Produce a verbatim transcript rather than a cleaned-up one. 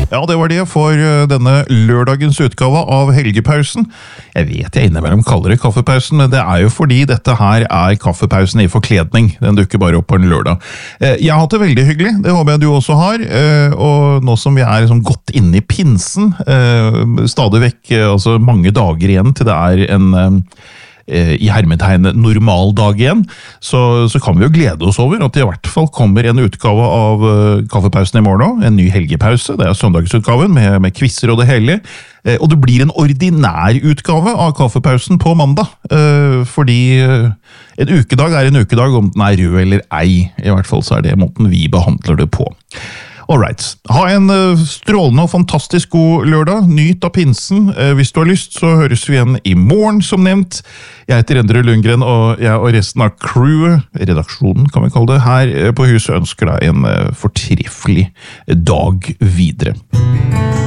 Ja, det var det for denne lørdagens utgave av Helgepausen. Jeg vet jeg innimellom kaller det kaffepausen, men det er jo fordi dette her er kaffepausen i forkledning. Den dukker bare opp på en lørdag. Jeg har hatt det veldig hyggelig, det håper jeg du også har. Og nå som vi er liksom godt inne i pinsen, stadig vekk altså mange dager igjen til det er en i hermetegn normal dag igjen, så, så kan vi jo glede oss over at det i hvert fall kommer en utgave av uh, kaffepausen i morgen, en ny helgepause, det er søndagsutgaven med, med quizzer og det hele, uh, og det blir en ordinær utgave av kaffepausen på mandag, uh, fordi uh, en ukedag er en ukedag om den er rød eller ei, i hvert fall så er det måten vi behandler det på. Alright, ha en uh, strålende og fantastisk god lørdag, nyt av pinsen. Uh, hvis du har lyst, så høres vi igjen i morgen, som nevnt. Jeg heter Endre Lundgren, og jeg og resten av crewet, redaksjonen kan vi kalle det, her på huset ønsker deg en uh, fortreffelig dag videre.